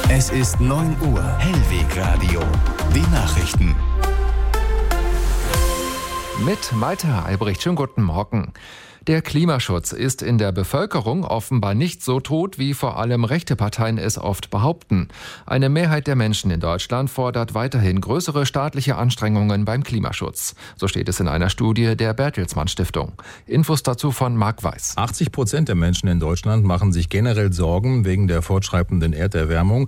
Es ist 9 Uhr. Hellwegradio. Die Nachrichten. Mit Malte Albrecht. Schönen guten Morgen. Der Klimaschutz ist in der Bevölkerung offenbar nicht so tot, wie vor allem rechte Parteien es oft behaupten. Eine Mehrheit der Menschen in Deutschland fordert weiterhin größere staatliche Anstrengungen beim Klimaschutz. So steht es in einer Studie der Bertelsmann Stiftung. Infos dazu von Marc Weiß. 80% der Menschen in Deutschland machen sich generell Sorgen wegen der fortschreitenden Erderwärmung.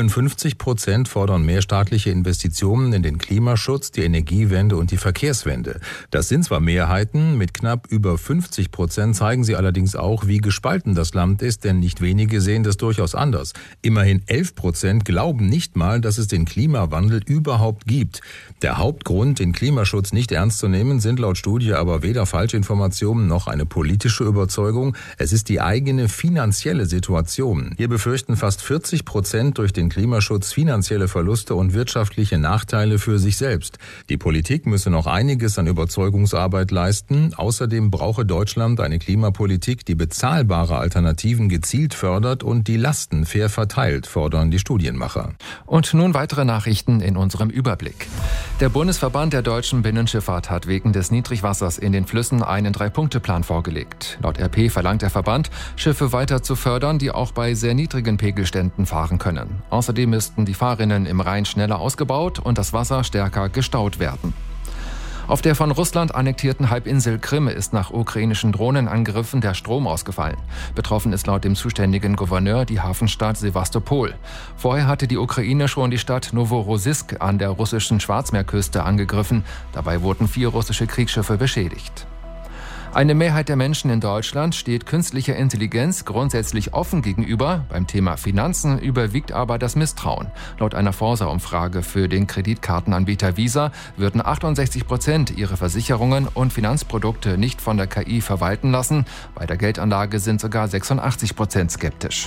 54% fordern mehr staatliche Investitionen in den Klimaschutz, die Energiewende und die Verkehrswende. Das sind zwar Mehrheiten, mit knapp über 50% zeigen sie allerdings auch, wie gespalten das Land ist, denn nicht wenige sehen das durchaus anders. Immerhin 11% glauben nicht mal, dass es den Klimawandel überhaupt gibt. Der Hauptgrund, den Klimaschutz nicht ernst zu nehmen, sind laut Studie aber weder Falschinformationen noch eine politische Überzeugung. Es ist die eigene finanzielle Situation. Hier befürchten fast 40% durch den Klimaschutz finanzielle Verluste und wirtschaftliche Nachteile für sich selbst. Die Politik müsse noch einiges an Überzeugungsarbeit leisten. Außerdem brauche Deutschland eine Klimapolitik, die bezahlbare Alternativen gezielt fördert und die Lasten fair verteilt, fordern die Studienmacher. Und nun weitere Nachrichten in unserem Überblick. Der Bundesverband der deutschen Binnenschifffahrt hat wegen des Niedrigwassers in den Flüssen einen 3-Punkte-Plan vorgelegt. Laut RP verlangt der Verband, Schiffe weiter zu fördern, die auch bei sehr niedrigen Pegelständen fahren können. Außerdem müssten die Fahrrinnen im Rhein schneller ausgebaut und das Wasser stärker gestaut werden. Auf der von Russland annektierten Halbinsel Krim ist nach ukrainischen Drohnenangriffen der Strom ausgefallen. Betroffen ist laut dem zuständigen Gouverneur die Hafenstadt Sewastopol. Vorher hatte die Ukraine schon die Stadt Noworossiysk an der russischen Schwarzmeerküste angegriffen. Dabei wurden 4 russische Kriegsschiffe beschädigt. Eine Mehrheit der Menschen in Deutschland steht künstlicher Intelligenz grundsätzlich offen gegenüber. Beim Thema Finanzen überwiegt aber das Misstrauen. Laut einer Forsa-Umfrage für den Kreditkartenanbieter Visa würden 68% ihre Versicherungen und Finanzprodukte nicht von der KI verwalten lassen. Bei der Geldanlage sind sogar 86% skeptisch.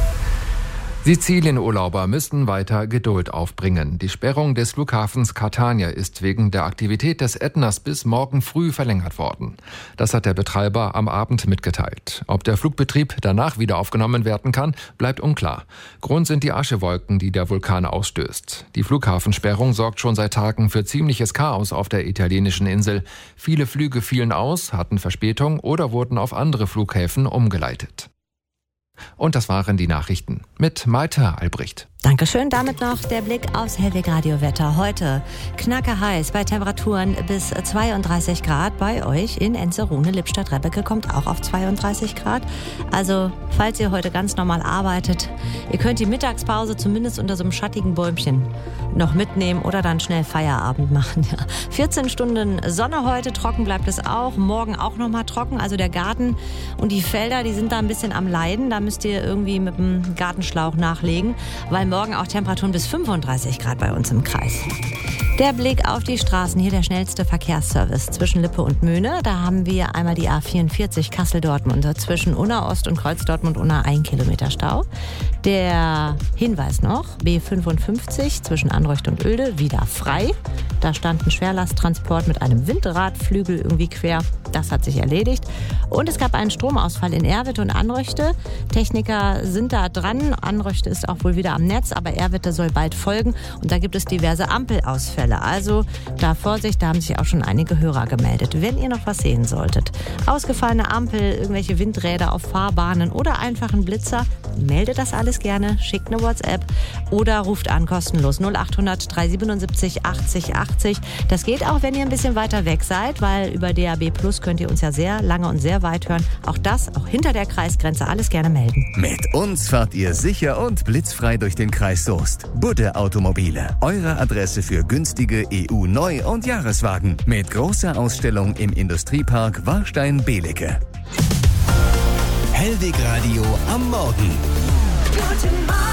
Sizilien-Urlauber müssten weiter Geduld aufbringen. Die Sperrung des Flughafens Catania ist wegen der Aktivität des Ätnas bis morgen früh verlängert worden. Das hat der Betreiber am Abend mitgeteilt. Ob der Flugbetrieb danach wieder aufgenommen werden kann, bleibt unklar. Grund sind die Aschewolken, die der Vulkan ausstößt. Die Flughafensperrung sorgt schon seit Tagen für ziemliches Chaos auf der italienischen Insel. Viele Flüge fielen aus, hatten Verspätung oder wurden auf andere Flughäfen umgeleitet. Und das waren die Nachrichten mit Malte Albrecht. Dankeschön. Damit noch der Blick aufs Hellwegradio-Wetter. Heute knackerheiß bei Temperaturen bis 32 Grad bei euch in Enze-Rune. Lippstadt-Rebbeke kommt auch auf 32 Grad. Also, falls ihr heute ganz normal arbeitet, ihr könnt die Mittagspause zumindest unter so einem schattigen Bäumchen noch mitnehmen oder dann schnell Feierabend machen. Ja. 14 Stunden Sonne heute, trocken bleibt es auch. Morgen auch nochmal trocken. Also der Garten und die Felder, die sind da ein bisschen am Leiden. Da müsst ihr irgendwie mit dem Gartenschlauch nachlegen, weil morgen auch Temperaturen bis 35 Grad bei uns im Kreis. Der Blick auf die Straßen, hier der schnellste Verkehrsservice zwischen Lippe und Möhne. Da haben wir einmal die A44 Kassel-Dortmund, zwischen Unna Ost und Kreuz Dortmund-Unna 1 Kilometer Stau. Der Hinweis noch, B55 zwischen Anreucht und Oelde wieder frei. Da stand ein Schwerlasttransport mit einem Windradflügel irgendwie quer. Das hat sich erledigt. Und es gab einen Stromausfall in Erwitte und Anreuchte. Techniker sind da dran. Anreuchte ist auch wohl wieder am Netz, aber Erwitte soll bald folgen. Und da gibt es diverse Ampelausfälle. Also da Vorsicht, da haben sich auch schon einige Hörer gemeldet. Wenn ihr noch was sehen solltet, ausgefallene Ampel, irgendwelche Windräder auf Fahrbahnen oder einfach einen Blitzer, meldet das alles gerne, schickt eine WhatsApp oder ruft an kostenlos 0800 377 80 80. Das geht auch, wenn ihr ein bisschen weiter weg seid, weil über DAB Plus könnt ihr uns ja sehr lange und sehr weit hören. Auch das, auch hinter der Kreisgrenze, alles gerne melden. Mit uns fahrt ihr sicher und blitzfrei durch den Kreis Soest. Budde Automobile, eure Adresse für günstige EU-Neu- und Jahreswagen. Mit großer Ausstellung im Industriepark Warstein-Belecke. Hellwegradio am Morgen. Guten Morgen.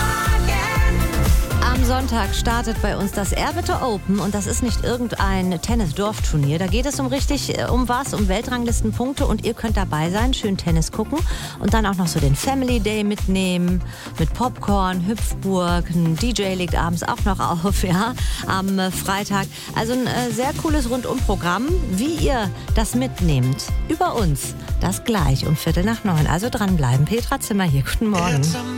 Am Sonntag startet bei uns das Erwitte Open und das ist nicht irgendein Tennis-Dorfturnier. Da geht es um Weltranglistenpunkte und ihr könnt dabei sein, schön Tennis gucken und dann auch noch so den Family Day mitnehmen mit Popcorn, Hüpfburg, ein DJ legt abends auch noch auf, ja, am Freitag. Also ein sehr cooles Rundumprogramm, wie ihr das mitnehmt. Über uns, das gleich um 8:45. Also dranbleiben. Petra Zimmer hier, guten Morgen.